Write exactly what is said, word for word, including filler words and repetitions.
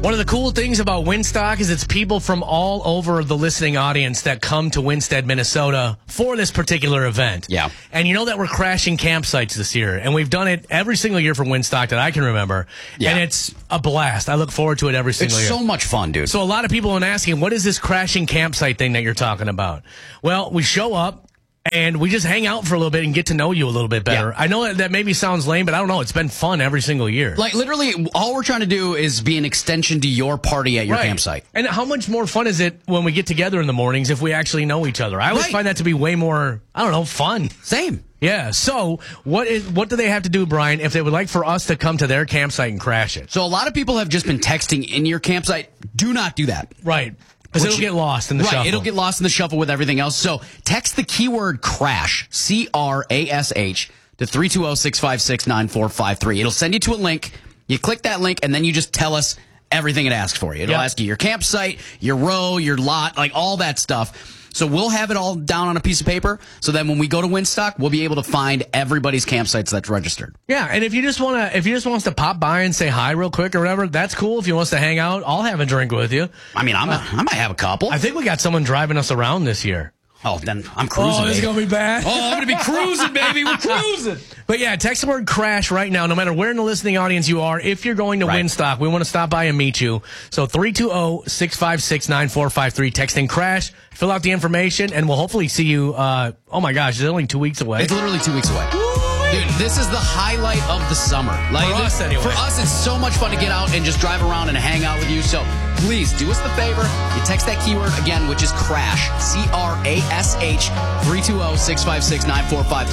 One of the cool things about Winstock is it's people from all over the listening audience that come to Winstead, Minnesota for this particular event. Yeah. And you know that we're crashing campsites this year, and we've done it every single year for Winstock that I can remember. Yeah. And it's a blast. I look forward to it every single It's year. so much fun, dude. So a lot of people have been asking, what is this crashing campsite thing that you're talking about? Well, we show up. And we just hang out for a little bit and get to know you a little bit better. Yeah. I know that, that maybe sounds lame, but I don't know. It's been fun every single year. Like, literally, all we're trying to do is be an extension to your party at your Right. campsite. And how much more fun is it when we get together in the mornings if we actually know each other? I always Right. find that to be way more, I don't know, fun. Same. Yeah. So what is what do they have to do, Brian, if they would like for us to come to their campsite and crash it? So a lot of people have just been texting in your campsite. Do not do that. Right. Because it'll Which- get lost in the right, shuffle. it'll get lost in the shuffle with everything else. So text the keyword crash, C R A S H, to three two zero, six five six, nine four five three. It'll send you to a link. You click that link, and then you just tell us everything it asks for you. It'll Yep. ask you your campsite, your row, your lot, like all that stuff. So we'll have it all down on a piece of paper. So then when we go to Winstock, we'll be able to find everybody's campsites that's registered. Yeah, and if you just want to, if you just want us to pop by and say hi real quick or whatever, that's cool. If you want us to hang out, I'll have a drink with you. I mean, I'm a, I might have a couple. I think we got someone driving us around this year. Oh, then I'm cruising. Oh, this is baby. gonna be bad. Oh, I'm gonna be cruising, baby. We're cruising. But yeah, text the word crash right now, no matter where in the listening audience you are. If you're going to Right. Winstock, we want to stop by and meet you. So three two zero, six five six, nine four five three, text in crash, fill out the information, and we'll hopefully see you, uh, oh my gosh, it's only two weeks away. It's literally two weeks away. Dude, this is the highlight of the summer. Like, For us, anyway. For us, it's so much fun to get out and just drive around and hang out with you. So please do us the favor. You text that keyword again, which is crash, C R A S H, three two zero, six five six, nine four five three.